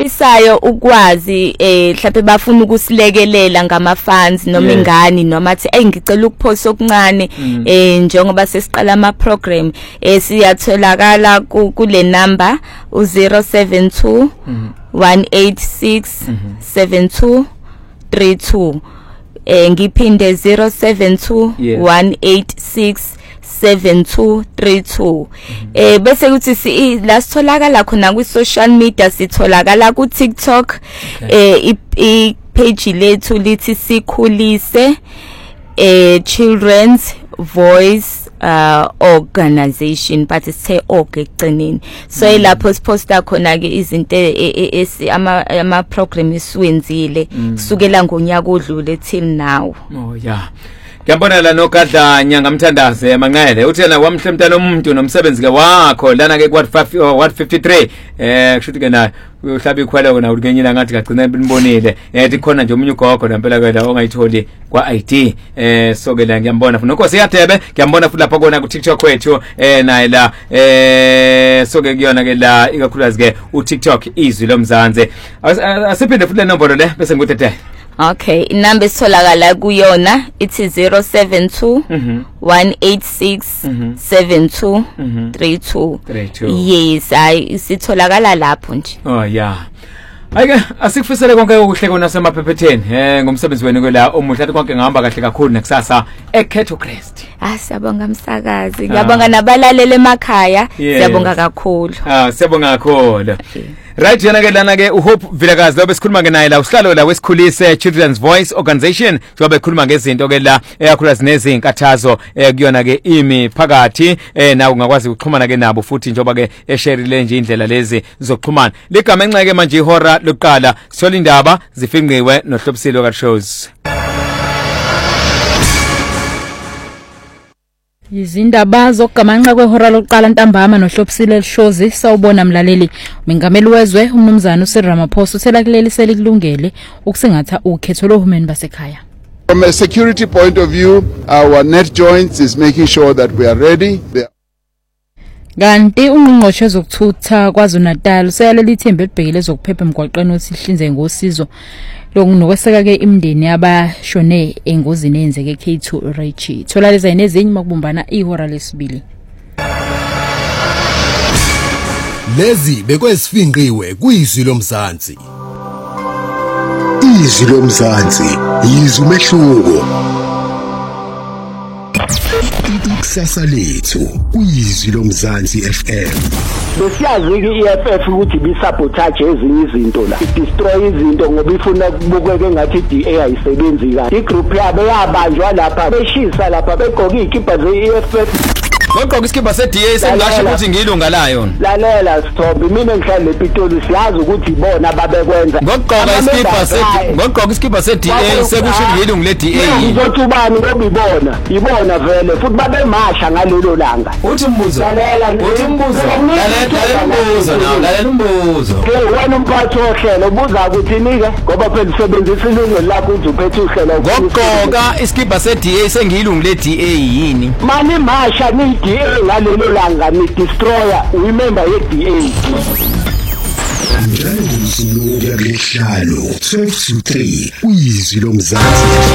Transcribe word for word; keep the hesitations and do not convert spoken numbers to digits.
abafisayo ukwazi eh mhlawumbe bafuna ukusilekelela ngama funds noma ingane noma athi hey ngicela ukuphosa okuncane eh njengoba sesiqala ama program eh siyatholakala kule number u zero seven two one eight six seven two three two eh ngiphinde zero seven two one eight six seven two three two eh bese kuthi la sitholakala khona ku social media sitholakala ku TikTok eh i page lethu lithi Sikhulise eh Children's Voice uh organization but sithe org egcineni so ilapho siposta khona ke izinto ama ama program isiwenzile kusukela ngonyaka odlule till now. Oh yeah. Ngiyabona la nogadla nyanga Mthandaze Manqele uthena wamhlemtana umuntu nomsebenzi ke wakho lana ke what fifty-three eh kushuthi ke nayo uhlabi ikhwela wona ukenyina ngathi kagcina binibonile ethi khona nje umunye ugogo nampela ke la ongayitholi kwa I D eh so ke la ngiyambona futhi nokho siyadebe ngiyambona futhi lapha kona ku TikTok kwethu eh naye la eh so ke kuyona ke la ikakhulukazi ke u TikTok izwi lomzansi asiphinde futhi le nombolo le bese ngikuthethe. Okay, inamba esitholakala kuyona ithi zero seven two one eight six seven two three two. Yes, ay sitholakala lapho nje. Oh yeah. Ayike asikufisele konke okuhle kona semaphephetheni eh ngomsebenzi wenu kwela omuhle konke ngihamba kahle kakhulu nekusasa eKhetho Crest. Ah siyabonga msakazi, ngiyabonga nabalalele emakhaya, siyabonga kakhulu. Ah siyabonga kakhulu. Right yana ke lana ke uHope Vilakazi lo besikhuluma ke naye la usihlalo la wesikhulise Children's Voice Organization jobe ekhuluma ngezinto ke la eyakhulazi nezinkathazo ekuyona ke imi phakathi eh na ungakwazi ukuxhumana ke nabo futhi njoba ke esharile nje indlela lezi zokuxhumana ligama enxeke manje ihora lokuqala sithola indaba zifingqiwe nohlobisilo ka shows. Izindaba zokugamanxa kwehora lokuqala ntambama nohlobisile shows sawubona mlaleli mengameli wezwe umnumzana uSir Ramaphosa uthela kuleli selikulungele ukusingatha ukhetho lohulumeni basekhaya. From a security point of view, our net joints is making sure that we are ready. They Kanti ungqongqoshe zokuthutha kwaZulu-Natal useyalela ithemba elibhekile zokuphepha emgwaqeni osihlinze ngosizo lokunokweseka ke imndeni abashone engozini eyenzeke K two Richi tholaleza nezinye makubumbana ihora lesibili. Lezi bekwesifingqiwe kuyizwi lomzansi. Izwi lomzansi yizwi umehluko. Ikusasa lethu kuyizwi lomzansi F M. Besiyazi ke I F F ukuthi bisabotage ezinye izinto la destroy izinto ngoba ifuna kubukeke ngathi D A ayisebenzi kahle igroup yabo yabanjwa lapha beshisa lapha begqoka izikipa ze I F F Ngokho isikhiba se D A sengasho ukuthi ngilunga layo. Lalela Sithombe mina ngihlala ePitoli siyazi ukuthi ibona babekwenza. Ngokugqoka isikhiba se ngokugqoka isikhiba se D A sekusho ngilunga le D A. Ngizothi ubani ngoba ibona ibona vele futhi babemasha ngalelo langa. Uthi umbuzo. Lalela uthi umbuzo. Lalela umbuzo nawo lalela umbuzo. Ke wena umphathi ohlelo ubuza ukuthi nike ngoba phela usebenzisa ilungelo lakho ukuthi uphethe uhlelo. Ngokugqoka isikhiba se D A sengilunga le D A yini? Mani masha ni D A ngalelo langa ni destroyer remember ye D A. Njalo ngisuku yakuhlalo twelve to three uyizwi lomzansi.